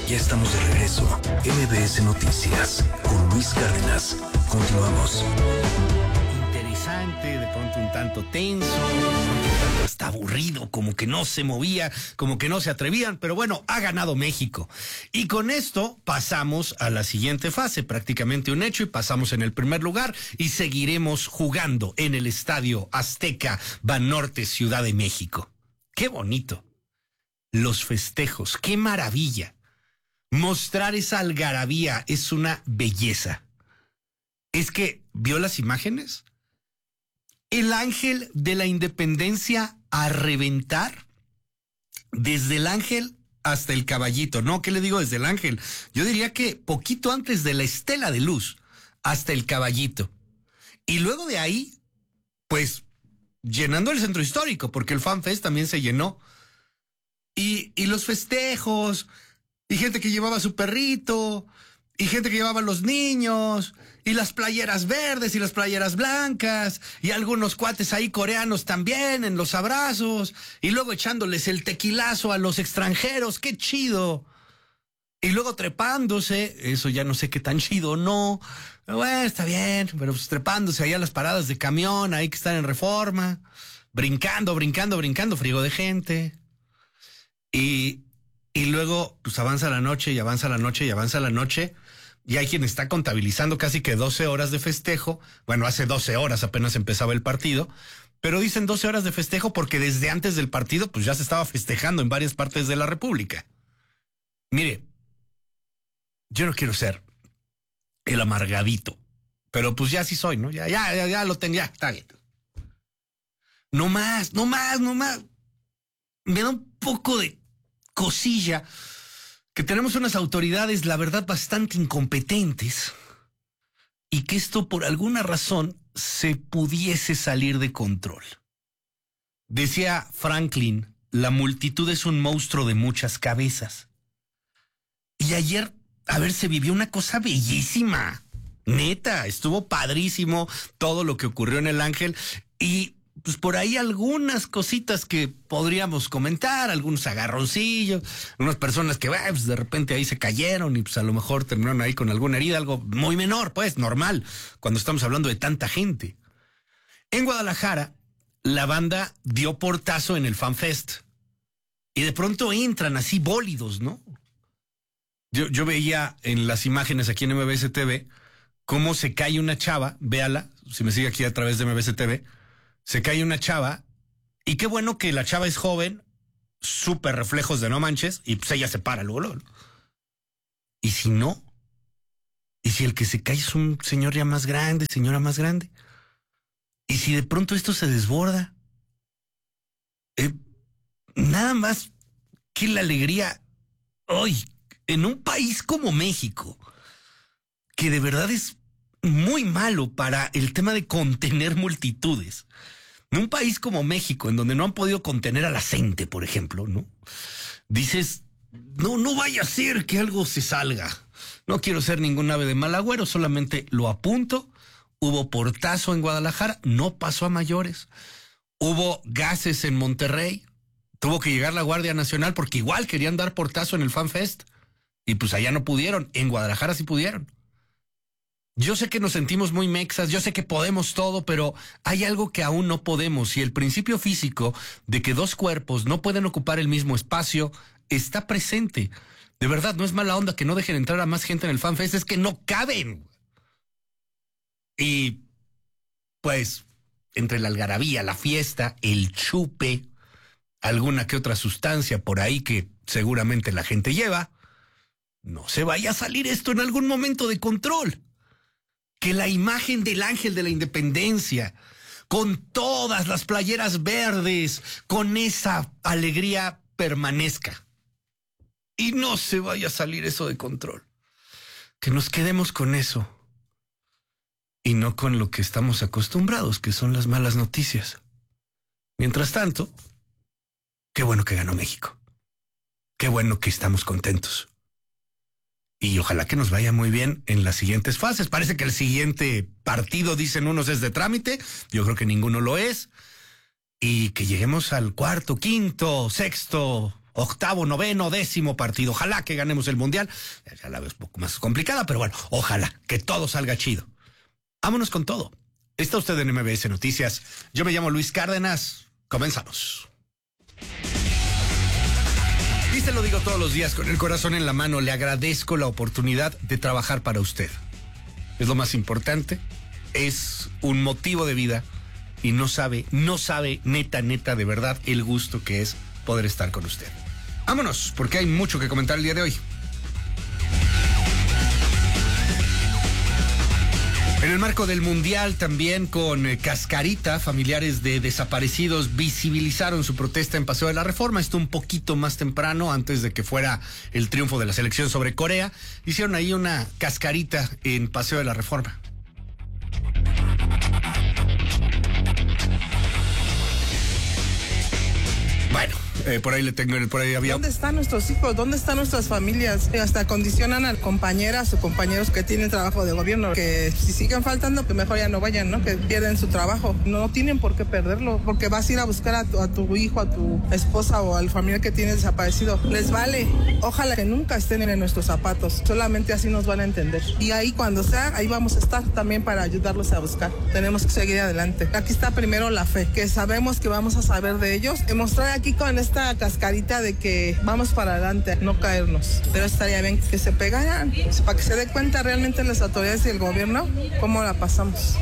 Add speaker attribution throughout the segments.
Speaker 1: Ya estamos de regreso. MBS Noticias con Luis Cárdenas. Continuamos.
Speaker 2: Interesante, de pronto un tanto tenso, un tanto hasta aburrido, como que no se movía, como que no se atrevían, pero bueno, ha ganado México. Y con esto pasamos a la siguiente fase, prácticamente un hecho, y pasamos en el primer lugar y seguiremos jugando en el Estadio Azteca Banorte, Ciudad de México. ¡Qué bonito! Los festejos, ¡qué maravilla! Mostrar esa algarabía es una belleza. Es que, ¿vio las imágenes? El ángel de la independencia a reventar, desde el ángel hasta el caballito. No, ¿qué le digo desde el ángel? Yo diría que poquito antes de la estela de luz, hasta el caballito. Y luego de ahí, pues, llenando el centro histórico, porque el FanFest también se llenó. Y los festejos, y gente que llevaba a su perrito, y gente que llevaba a los niños, y las playeras verdes y las playeras blancas, y algunos cuates ahí coreanos también en los abrazos, y luego echándoles el tequilazo a los extranjeros, ¡qué chido! Y luego trepándose, eso ya no sé qué tan chido o no, pero bueno, está bien, pero pues trepándose allá a las paradas de camión, ahí que están en Reforma, brincando, friego de gente, y luego pues avanza la noche, y avanza la noche, y avanza la noche, y hay quien está contabilizando casi que 12 horas de festejo. Bueno, hace 12 horas apenas empezaba el partido, pero dicen 12 horas de festejo porque desde antes del partido pues ya se estaba festejando en varias partes de la República. Mire, yo no quiero ser el amargadito, pero pues ya sí soy, ¿no? Ya lo tengo, ya, está bien. No más. Me da un poco de cosilla que tenemos unas autoridades, la verdad, bastante incompetentes, y que esto por alguna razón se pudiese salir de control. Decía Franklin, la multitud es un monstruo de muchas cabezas. Y ayer, a ver, se vivió una cosa bellísima. Neta, estuvo padrísimo todo lo que ocurrió en el Ángel, y pues por ahí algunas cositas que podríamos comentar, algunos agarroncillos, unas personas que pues de repente ahí se cayeron y pues a lo mejor terminaron ahí con alguna herida, algo muy menor, pues normal, cuando estamos hablando de tanta gente. En Guadalajara, la banda dio portazo en el FanFest y de pronto entran así bólidos, ¿no? Yo veía en las imágenes aquí en MBS TV cómo se cae una chava, véala, si me sigue aquí a través de MBS TV, se cae una chava, y qué bueno que la chava es joven, súper reflejos de no manches, y pues ella se para luego. ¿Y si no? ¿Y si el que se cae es un señor ya más grande, señora más grande? ¿Y si de pronto esto se desborda? Nada más que la alegría hoy, en un país como México, que de verdad es muy malo para el tema de contener multitudes. En un país como México, en donde no han podido contener a la gente, por ejemplo, ¿no? Dices, no vaya a ser que algo se salga. No quiero ser ningún ave de mal agüero, solamente lo apunto. Hubo portazo en Guadalajara, no pasó a mayores. Hubo gases en Monterrey, tuvo que llegar la Guardia Nacional porque igual querían dar portazo en el FanFest. Y pues allá no pudieron, en Guadalajara sí pudieron. Yo sé que nos sentimos muy mexas, yo sé que podemos todo, pero hay algo que aún no podemos, y el principio físico de que dos cuerpos no pueden ocupar el mismo espacio está presente. De verdad, no es mala onda que no dejen entrar a más gente en el FanFest, es que no caben. Y pues, entre la algarabía, la fiesta, el chupe, alguna que otra sustancia por ahí que seguramente la gente lleva, no se vaya a salir esto en algún momento de control. Que la imagen del ángel de la independencia, con todas las playeras verdes, con esa alegría permanezca. Y no se vaya a salir eso de control. Que nos quedemos con eso. Y no con lo que estamos acostumbrados, que son las malas noticias. Mientras tanto, qué bueno que ganó México. Qué bueno que estamos contentos. Y ojalá que nos vaya muy bien en las siguientes fases. Parece que el siguiente partido, dicen unos, es de trámite. Yo creo que ninguno lo es. Y que lleguemos al cuarto, quinto, sexto, octavo, noveno, 10º partido. Ojalá que ganemos el Mundial. Ya la veo un poco más complicada, pero bueno, ojalá que todo salga chido. Vámonos con todo. Está usted en MBS Noticias. Yo me llamo Luis Cárdenas. Comenzamos. Y se lo digo todos los días con el corazón en la mano. Le agradezco la oportunidad de trabajar para usted. Es lo más importante. Es un motivo de vida. Y no sabe, neta, de verdad, el gusto que es poder estar con usted. Vámonos, porque hay mucho que comentar el día de hoy. En el marco del Mundial, también con cascarita, familiares de desaparecidos visibilizaron su protesta en Paseo de la Reforma. Esto un poquito más temprano, antes de que fuera el triunfo de la selección sobre Corea. Hicieron ahí una cascarita en Paseo de la Reforma. Bueno, por ahí había...
Speaker 3: ¿Dónde están nuestros hijos? ¿Dónde están nuestras familias? Hasta condicionan a compañeras o compañeros que tienen trabajo de gobierno, que si siguen faltando, que mejor ya no vayan, ¿no? Que pierden su trabajo. No tienen por qué perderlo, porque vas a ir a buscar a tu hijo, a tu esposa o al familiar que tienes desaparecido. Les vale. Ojalá que nunca estén en nuestros zapatos. Solamente así nos van a entender. Y ahí cuando sea, ahí vamos a estar también para ayudarlos a buscar. Tenemos que seguir adelante. Aquí está primero la fe, que sabemos que vamos a saber de ellos. Mostrar aquí con esta cascarita de que vamos para adelante, no caernos. Pero estaría bien que se pegaran, pues, para que se dé cuenta realmente las autoridades y el gobierno cómo la pasamos.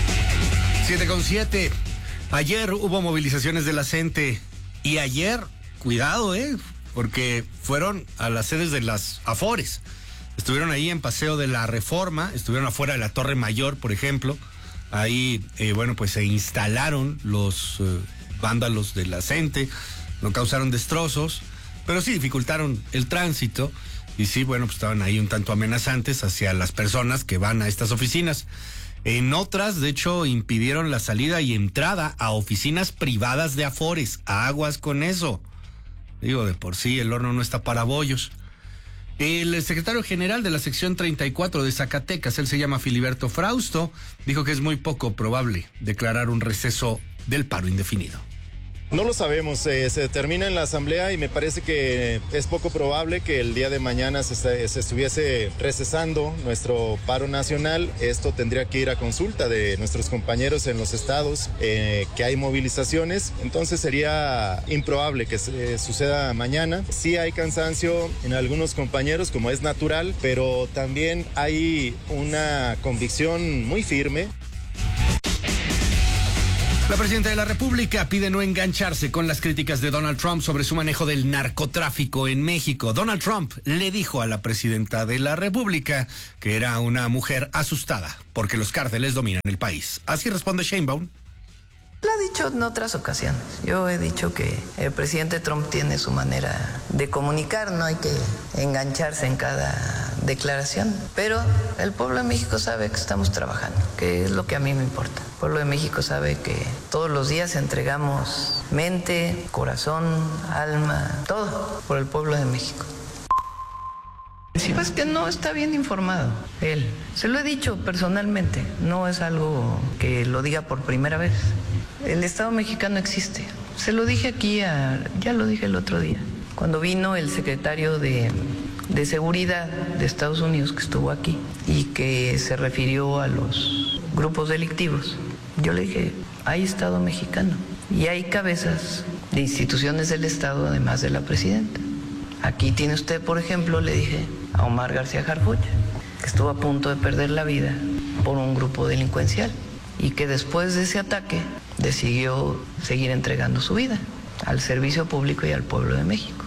Speaker 2: 7:07. Ayer hubo movilizaciones de la CENTE y ayer, cuidado, porque fueron a las sedes de las Afores. Estuvieron ahí en Paseo de la Reforma, estuvieron afuera de la Torre Mayor, por ejemplo. Ahí, pues se instalaron los vándalos de la CENTE. No causaron destrozos, pero sí dificultaron el tránsito y sí, pues estaban ahí un tanto amenazantes hacia las personas que van a estas oficinas. En otras, de hecho, impidieron la salida y entrada a oficinas privadas de Afores. Aguas con eso. Digo, de por sí el horno no está para bollos. El secretario general de la sección 34 de Zacatecas, él se llama Filiberto Frausto, dijo que es muy poco probable declarar un receso del paro indefinido.
Speaker 4: No lo sabemos, se determina en la asamblea y me parece que es poco probable que el día de mañana se estuviese recesando nuestro paro nacional. Esto tendría que ir a consulta de nuestros compañeros en los estados, que hay movilizaciones, entonces sería improbable que suceda mañana. Sí hay cansancio en algunos compañeros, como es natural, pero también hay una convicción muy firme.
Speaker 2: La presidenta de la República pide no engancharse con las críticas de Donald Trump sobre su manejo del narcotráfico en México. Donald Trump le dijo a la presidenta de la República que era una mujer asustada porque los cárteles dominan el país. Así responde Sheinbaum.
Speaker 5: Lo he dicho en otras ocasiones. Yo he dicho que el presidente Trump tiene su manera de comunicar, no hay que engancharse en cada declaración. Pero el pueblo de México sabe que estamos trabajando, que es lo que a mí me importa. El pueblo de México sabe que todos los días entregamos mente, corazón, alma, todo por el pueblo de México. Sí, pues que no está bien informado él. Se lo he dicho personalmente, no es algo que lo diga por primera vez. El Estado mexicano existe. Se lo dije aquí, ya lo dije el otro día, cuando vino el secretario de Seguridad de Estados Unidos que estuvo aquí y que se refirió a los grupos delictivos. Yo le dije, hay Estado mexicano y hay cabezas de instituciones del Estado además de la presidenta. Aquí tiene usted, por ejemplo, le dije a Omar García Harfuch, que estuvo a punto de perder la vida por un grupo delincuencial y que después de ese ataque decidió seguir entregando su vida al servicio público y al pueblo de México.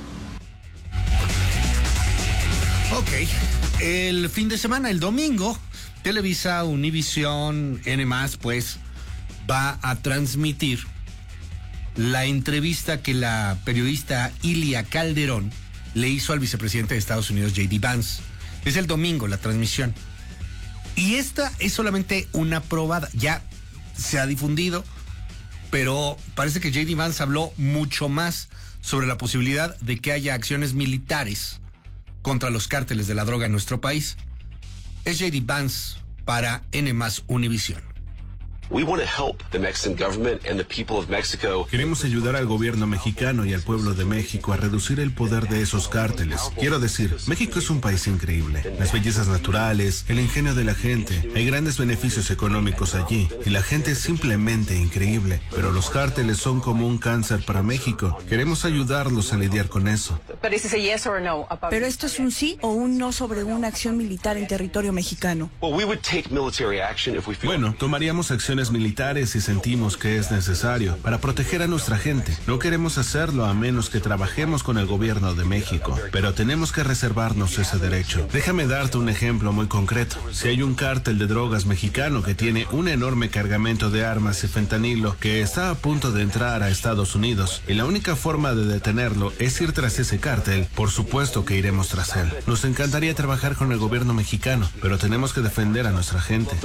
Speaker 2: Ok, el fin de semana, el domingo, Televisa, Univisión, N+, pues, va a transmitir la entrevista que la periodista Ilia Calderón le hizo al vicepresidente de Estados Unidos, J.D. Vance. Es el domingo la transmisión. Y esta es solamente una probada. Ya se ha difundido, pero parece que J.D. Vance habló mucho más sobre la posibilidad de que haya acciones militares contra los cárteles de la droga en nuestro país. Es J.D. Vance para N+ Univisión.
Speaker 6: Queremos ayudar al gobierno mexicano y al pueblo de México a reducir el poder de esos cárteles. Quiero decir, México es un país increíble. Las bellezas naturales, el ingenio de la gente, hay grandes beneficios económicos allí y la gente es simplemente increíble. Pero los cárteles son como un cáncer para México. Queremos ayudarlos a lidiar con eso.
Speaker 7: Pero esto es un sí o un no sobre una acción militar en territorio mexicano.
Speaker 6: Bueno, tomaríamos acciones militares si sentimos que es necesario para proteger a nuestra gente. No queremos hacerlo a menos que trabajemos con el gobierno de México, pero tenemos que reservarnos ese derecho. Déjame darte un ejemplo muy concreto. Si hay un cártel de drogas mexicano que tiene un enorme cargamento de armas y fentanilo que está a punto de entrar a Estados Unidos y la única forma de detenerlo es ir tras ese cártel, por supuesto que iremos tras él. Nos encantaría trabajar con el gobierno mexicano, pero tenemos que defender a nuestra gente.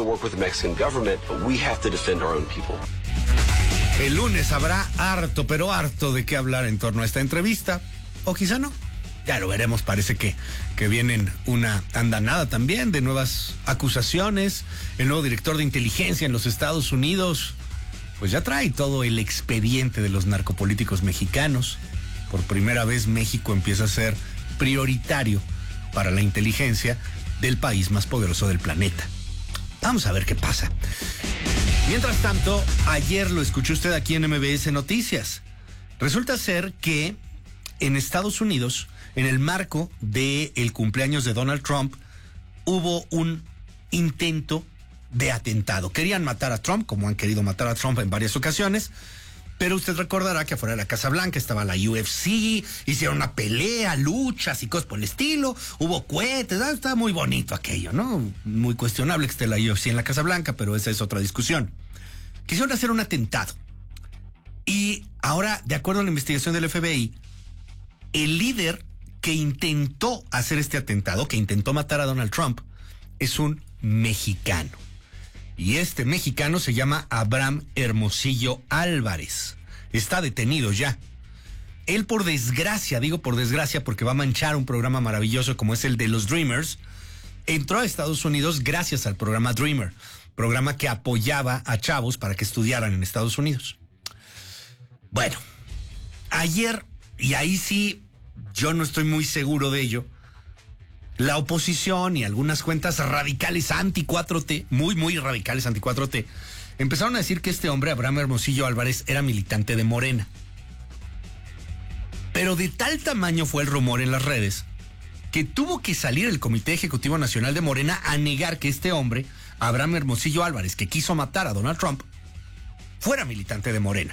Speaker 2: El lunes habrá harto, pero harto de qué hablar en torno a esta entrevista, o quizá no. Ya lo veremos, parece que vienen una andanada también de nuevas acusaciones. El nuevo director de inteligencia en los Estados Unidos, pues ya trae todo el expediente de los narcopolíticos mexicanos. Por primera vez México empieza a ser prioritario para la inteligencia del país más poderoso del planeta. Vamos a ver qué pasa. Mientras tanto, ayer lo escuchó usted aquí en MBS Noticias. Resulta ser que en Estados Unidos, en el marco del cumpleaños de Donald Trump, hubo un intento de atentado. Querían matar a Trump, como han querido matar a Trump en varias ocasiones, pero usted recordará que afuera de la Casa Blanca estaba la UFC, hicieron una pelea, luchas y cosas por el estilo, hubo cohetes, estaba muy bonito aquello, ¿no? Muy cuestionable que esté la UFC en la Casa Blanca, pero esa es otra discusión. Quisieron hacer un atentado. Y ahora, de acuerdo a la investigación del FBI, el líder que intentó hacer este atentado, que intentó matar a Donald Trump, es un mexicano. Y este mexicano se llama Abraham Hermosillo Álvarez. Está detenido ya. Él, por desgracia, digo por desgracia porque va a manchar un programa maravilloso como es el de los Dreamers, entró a Estados Unidos gracias al programa Dreamer, programa que apoyaba a chavos para que estudiaran en Estados Unidos. Bueno, ayer, y ahí sí, yo no estoy muy seguro de ello, la oposición y algunas cuentas radicales anti-4T, muy radicales anti-4T, empezaron a decir que este hombre, Abraham Hermosillo Álvarez, era militante de Morena. Pero de tal tamaño fue el rumor en las redes que tuvo que salir el Comité Ejecutivo Nacional de Morena a negar que este hombre, Abraham Hermosillo Álvarez, que quiso matar a Donald Trump, fuera militante de Morena.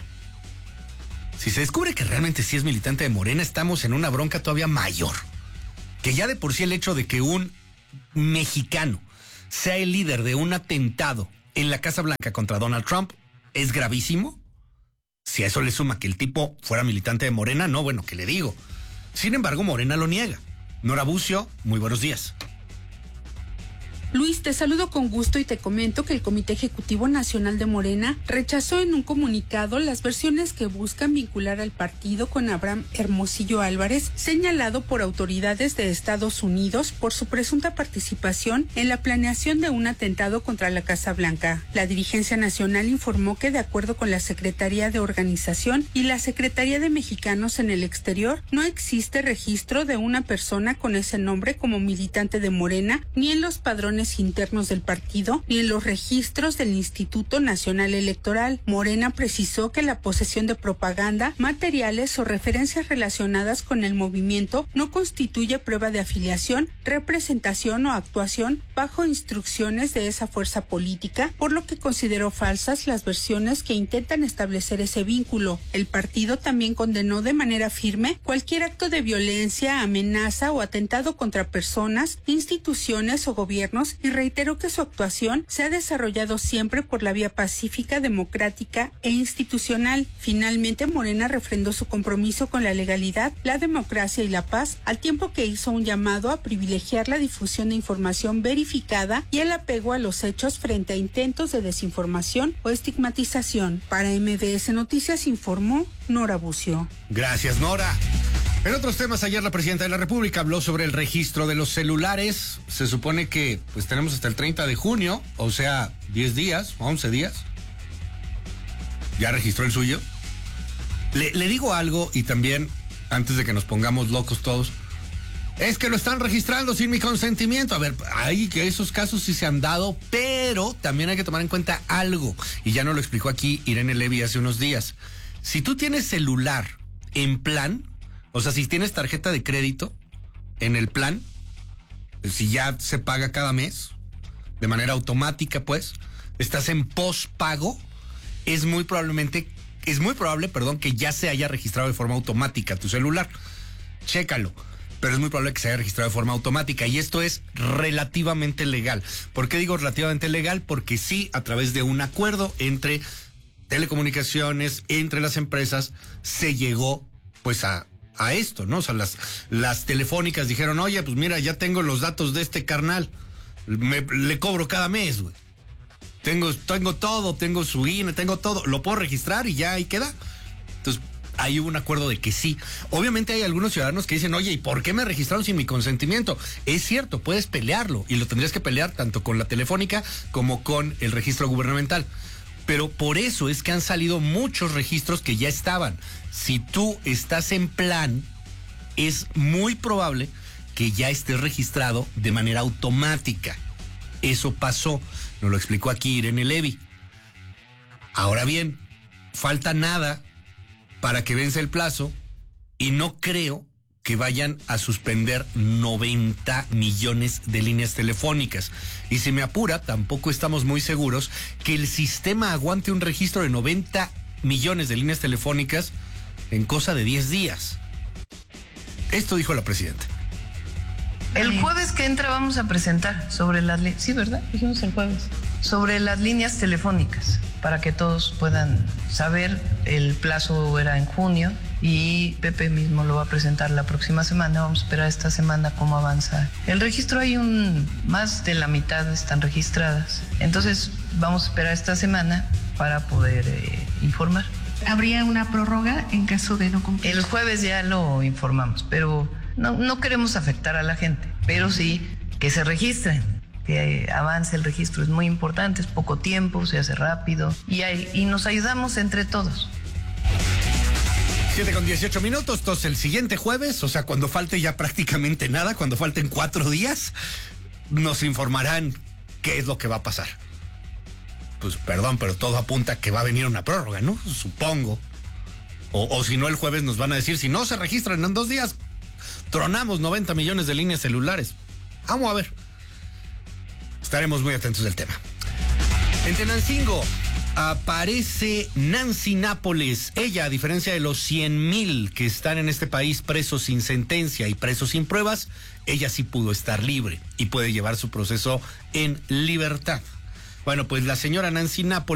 Speaker 2: Si se descubre que realmente sí es militante de Morena, estamos en una bronca todavía mayor. Que ya de por sí el hecho de que un mexicano sea el líder de un atentado en la Casa Blanca contra Donald Trump es gravísimo. Si a eso le suma que el tipo fuera militante de Morena, no, bueno, ¿qué le digo? Sin embargo, Morena lo niega. Nora Bucio, muy buenos días.
Speaker 8: Luis, te saludo con gusto y te comento que el Comité Ejecutivo Nacional de Morena rechazó en un comunicado las versiones que buscan vincular al partido con Abraham Hermosillo Álvarez, señalado por autoridades de Estados Unidos por su presunta participación en la planeación de un atentado contra la Casa Blanca. La dirigencia nacional informó que, de acuerdo con la Secretaría de Organización y la Secretaría de Mexicanos en el Exterior, no existe registro de una persona con ese nombre como militante de Morena, ni en los padrones internos del partido ni en los registros del Instituto Nacional Electoral. Morena precisó que la posesión de propaganda, materiales o referencias relacionadas con el movimiento no constituye prueba de afiliación, representación o actuación bajo instrucciones de esa fuerza política, por lo que consideró falsas las versiones que intentan establecer ese vínculo. El partido también condenó de manera firme cualquier acto de violencia, amenaza o atentado contra personas, instituciones o gobiernos y reiteró que su actuación se ha desarrollado siempre por la vía pacífica, democrática e institucional. Finalmente, Morena refrendó su compromiso con la legalidad, la democracia y la paz, al tiempo que hizo un llamado a privilegiar la difusión de información verificada y el apego a los hechos frente a intentos de desinformación o estigmatización. Para MBS Noticias informó Nora Bucio.
Speaker 2: Gracias, Nora. En otros temas, ayer la presidenta de la República habló sobre el registro de los celulares. Se supone que pues tenemos hasta el 30 de junio, o sea, 10 días, 11 días, ¿Ya registró el suyo? Le digo algo y también, antes de que nos pongamos locos todos, es que lo están registrando sin mi consentimiento. A ver, hay que esos casos sí se han dado, pero también hay que tomar en cuenta algo, y ya nos lo explicó aquí Irene Levy hace unos días. Si tú tienes celular en plan, o sea, si tienes tarjeta de crédito en el plan, si ya se paga cada mes, de manera automática, pues, estás en postpago, es muy probable, que ya se haya registrado de forma automática tu celular. Chécalo. Pero es muy probable que se haya registrado de forma automática, y esto es relativamente legal. ¿Por qué digo relativamente legal? Porque sí, a través de un acuerdo entre telecomunicaciones, entre las empresas, se llegó pues a esto, ¿no? O sea, las telefónicas dijeron, oye, pues mira, ya tengo los datos de este carnal, le cobro cada mes, güey. Tengo todo, tengo su INE, tengo todo, lo puedo registrar y ya ahí queda. Entonces, ahí hubo un acuerdo de que sí. Obviamente hay algunos ciudadanos que dicen, oye, ¿y por qué me registraron sin mi consentimiento? Es cierto, puedes pelearlo, y lo tendrías que pelear tanto con la telefónica como con el registro gubernamental. Pero por eso es que han salido muchos registros que ya estaban. Si tú estás en plan, es muy probable que ya estés registrado de manera automática. Eso pasó, nos lo explicó aquí Irene Levy. Ahora bien, falta nada para que vence el plazo, y no creo que vayan a suspender 90 millones de líneas telefónicas. Y si me apura, tampoco estamos muy seguros que el sistema aguante un registro de 90 millones de líneas telefónicas en cosa de 10 días. Esto dijo la presidenta.
Speaker 5: El jueves que entra vamos a presentar sobre las líneas, sí, ¿verdad? Dijimos el jueves. Sobre las líneas telefónicas, para que todos puedan saber. El plazo era en junio y Pepe mismo lo va a presentar la próxima semana. Vamos a esperar esta semana cómo avanza el registro. Hay más de la mitad están registradas. Entonces vamos a esperar esta semana para poder informar.
Speaker 9: ¿Habría una prórroga en caso de no cumplir?
Speaker 5: El jueves ya lo informamos, pero no queremos afectar a la gente, pero sí que se registren, que avance el registro. Es muy importante, es poco tiempo, se hace rápido y nos ayudamos entre todos.
Speaker 2: 7:18. Entonces el siguiente jueves, o sea, cuando falte ya prácticamente nada, cuando falten 4 días, nos informarán qué es lo que va a pasar. Pues perdón, pero todo apunta a que va a venir una prórroga, ¿no? Supongo. O si no, el jueves nos van a decir, si no se registran en 2 días, tronamos 90 millones de líneas celulares. Vamos a ver. Estaremos muy atentos del tema. En Tenancingo aparece Nancy Nápoles. Ella, a diferencia de los 100,000 que están en este país presos sin sentencia y presos sin pruebas, ella sí pudo estar libre y puede llevar su proceso en libertad. Bueno, pues la señora Nancy Nápoles